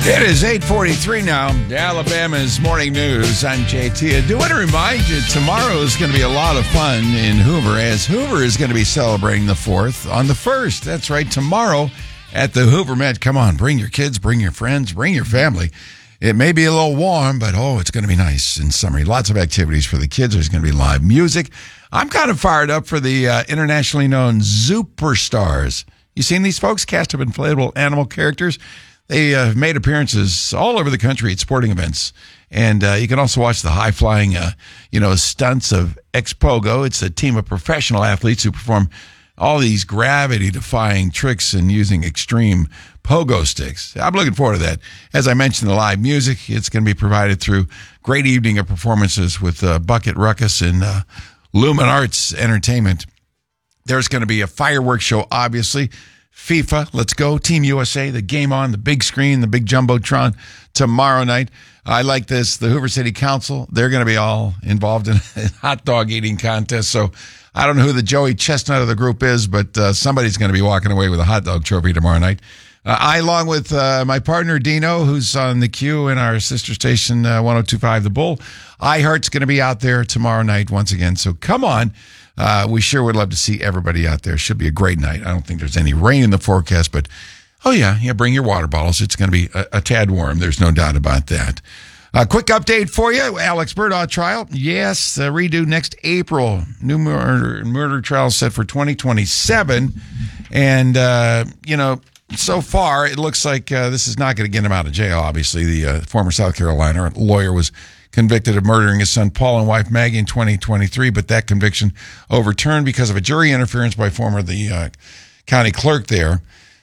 It is 8:43 now. Alabama's morning news. I'm JT. I do want to remind you, tomorrow is going to be a lot of fun in Hoover, as Hoover is going to be celebrating the 4th on the 1st. That's right, tomorrow at the Hoover Met. Come on, bring your kids, bring your friends, bring your family. It may be a little warm, but it's going to be nice and summery. Lots of activities for the kids. There's going to be live music. I'm kind of fired up for the internationally known Superstars. You seen these folks? Cast of inflatable animal characters. They have made appearances all over the country at sporting events. And you can also watch the high-flying, stunts of X-Pogo. It's a team of professional athletes who perform all these gravity-defying tricks and using extreme pogo sticks. I'm looking forward to that. As I mentioned, the live music, it's going to be provided through great evening of performances with Bucket Ruckus and Lumen Arts Entertainment. There's going to be a fireworks show, obviously. FIFA, let's go. Team USA, the game on, the big screen, the big Jumbotron tomorrow night. I like this. The Hoover City Council, they're going to be all involved in a hot dog eating contest. So I don't know who the Joey Chestnut of the group is, but somebody's going to be walking away with a hot dog trophy tomorrow night. I, along with my partner Dino, who's on the queue in our sister station, 102.5 The Bull, iHeart's going to be out there tomorrow night once again. So come on. We sure would love to see everybody out there. Should be a great night. I don't think there's any rain in the forecast, but bring your water bottles. It's going to be a tad warm. There's no doubt about that. Quick update for you. Alex Murdaugh trial. Yes, redo next April. New murder trial set for 2027. And, so far it looks like this is not going to get him out of jail. Obviously, the former South Carolina lawyer was convicted of murdering his son Paul and wife Maggie in 2023, but that conviction overturned because of a jury interference by the county clerk there.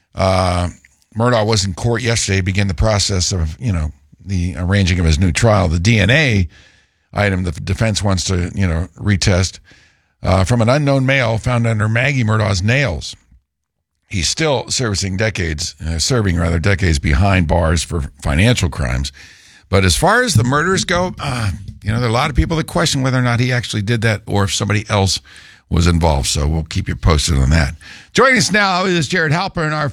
Murdaugh was in court yesterday, began the process of, the arranging of his new trial. The DNA item the defense wants to, retest from an unknown male found under Maggie Murdaugh's nails. He's still serving decades behind bars for financial crimes. But as far as the murders go, there are a lot of people that question whether or not he actually did that or if somebody else was involved. So we'll keep you posted on that. Joining us now is Jared Halpern, our